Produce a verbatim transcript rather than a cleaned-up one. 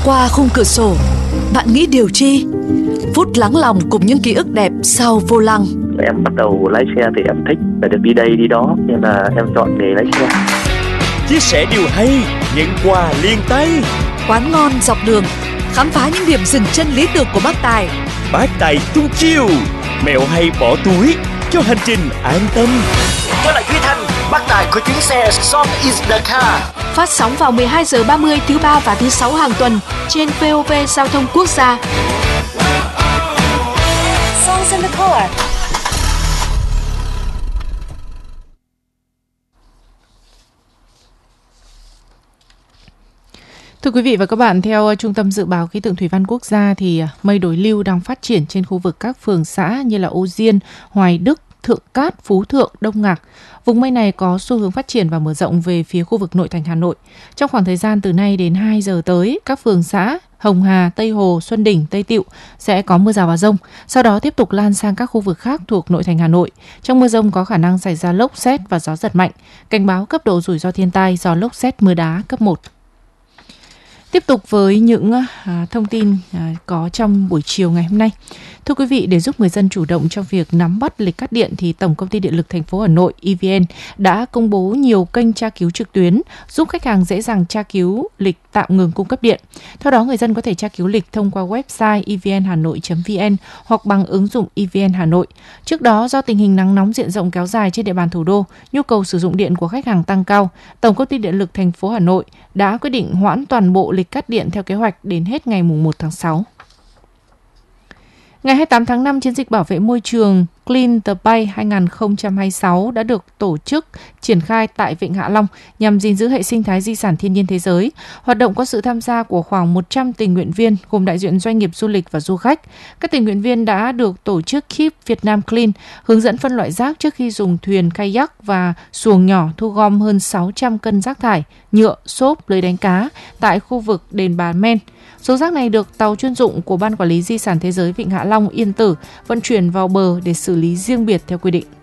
qua khung cửa sổ, bạn nghĩ điều chi? Phút lắng lòng cùng những ký ức đẹp sau vô lăng. Em bắt đầu lái xe thì em thích phải được đi đây đi đó, nên là em chọn nghề lái xe. Chia sẻ điều hay, nhận quà liền tay. Quán ngon dọc đường, khám phá những điểm dừng chân lý tưởng của bác Tài. Bác Tài tung chiêu, mẹo hay bỏ túi cho hành trình an tâm. Tôi là Duy Thanh, bác Tài của chuyến xe Song is the car. Phát sóng vào mười hai giờ ba mươi thứ ba và thứ sáu hàng tuần trên vê o vê Giao thông Quốc gia. Songs in the car. Thưa quý vị và các bạn, theo Trung tâm Dự báo Khí tượng Thủy văn Quốc gia thì mây đối lưu đang phát triển trên khu vực các phường xã như là Ô Diên, Hoài Đức, Thượng Cát, Phú Thượng, Đông Ngạc. Vùng mây này có xu hướng phát triển và mở rộng về phía khu vực nội thành Hà Nội. Trong khoảng thời gian từ nay đến hai giờ tới, các phường xã Hồng Hà, Tây Hồ, Xuân Đỉnh, Tây Tựu sẽ có mưa rào và dông, sau đó tiếp tục lan sang các khu vực khác thuộc nội thành Hà Nội. Trong mưa dông có khả năng xảy ra lốc sét và gió giật mạnh. Cảnh báo cấp độ rủi ro thiên tai do lốc sét mưa đá cấp một. Tiếp tục với những à, thông tin à, có trong buổi chiều ngày hôm nay. Thưa quý vị, để giúp người dân chủ động trong việc nắm bắt lịch cắt điện thì Tổng công ty Điện lực thành phố Hà Nội e vê en đã công bố nhiều kênh tra cứu trực tuyến giúp khách hàng dễ dàng tra cứu lịch tạm ngừng cung cấp điện. Theo đó, người dân có thể tra cứu lịch thông qua website e vê en hà nội chấm vê en hoặc bằng ứng dụng e vê en Hà Nội. Trước đó, do tình hình nắng nóng diện rộng kéo dài trên địa bàn thủ đô, nhu cầu sử dụng điện của khách hàng tăng cao, Tổng công ty Điện lực thành phố Hà Nội đã quyết định hoãn toàn bộ lịch cắt điện theo kế hoạch đến hết ngày mùng một tháng sáu. Ngày hai mươi tám tháng năm, chiến dịch bảo vệ môi trường Clean the Bay hai không hai sáu đã được tổ chức triển khai tại Vịnh Hạ Long nhằm gìn giữ hệ sinh thái di sản thiên nhiên thế giới. Hoạt động có sự tham gia của khoảng một trăm tình nguyện viên gồm đại diện doanh nghiệp du lịch và du khách. Các tình nguyện viên đã được tổ chức Keep Vietnam Clean, hướng dẫn phân loại rác trước khi dùng thuyền kayak và xuồng nhỏ thu gom hơn sáu trăm cân rác thải, nhựa, xốp, lưới đánh cá tại khu vực đền Bà Men. Số rác này được tàu chuyên dụng của Ban Quản lý Di sản Thế giới Vịnh Hạ Long Yên Tử vận chuyển vào bờ để xử lý riêng biệt theo quy định.